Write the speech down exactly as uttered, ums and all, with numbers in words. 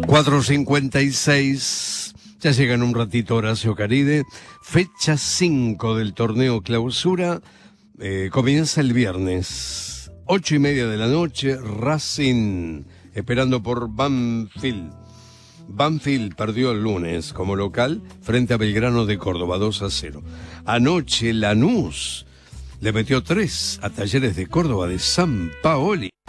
cuatro cincuenta y seis, ya llega en un ratito Horacio Caride. Fecha cinco del torneo Clausura, eh, comienza el viernes, ocho y media de la noche, Racing, esperando por Banfield. Banfield perdió el lunes como local frente a Belgrano de Córdoba, dos a cero. Anoche Lanús le metió tres a Talleres de Córdoba de San Paoli.